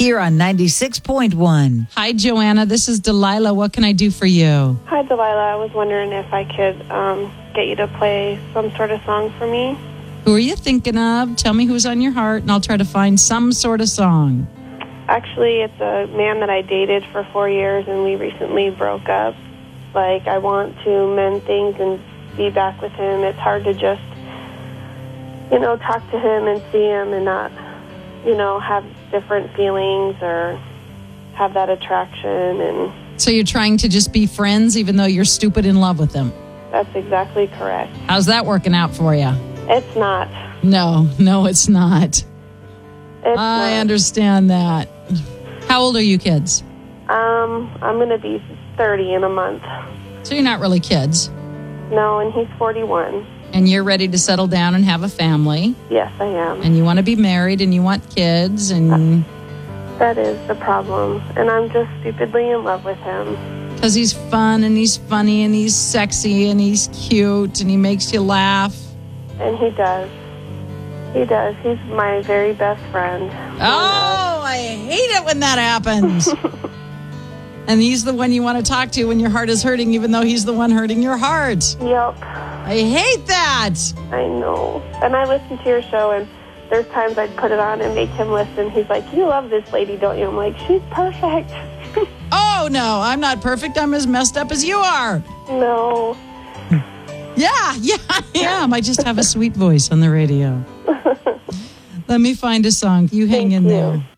here on 96.1. Hi, Joanna. This is Delilah. What can I do for you? Hi, Delilah. I was wondering if I could get you to play some sort of song for me. Who are you thinking of? Tell me who's on your heart, and I'll try to find some sort of song. Actually, it's a man that I dated for 4 years, and we recently broke up. Like, I want to mend things and be back with him. It's hard to just, talk to him and see him and not, have different feelings or have that attraction. And So you're trying to just be friends even though you're stupid in love with him? that's exactly correct. How's that working out for you? It's not. No, it's not. It's I not. understand that. How old are you kids? I'm going to be 30 in a month. So you're not really kids. No, and he's 41. And you're ready to settle down and have a family. Yes, I am. And you want to be married and you want kids. And That is the problem. And I'm just stupidly in love with him. because he's fun and he's funny and he's sexy and he's cute and he makes you laugh. And he does. He does. He's my very best friend. Oh, I hate it when that happens. And he's the one you want to talk to when your heart is hurting, even though he's the one hurting your heart. Yep. I hate that. I know. And I listen to your show, and there's times I'd put it on and make him listen. He's like, you love this lady, don't you? I'm like, she's perfect. Oh, no, I'm not perfect. I'm as messed up as you are. No. Yeah, I am. I just have a sweet voice on the radio. Let me find a song. You hang in there.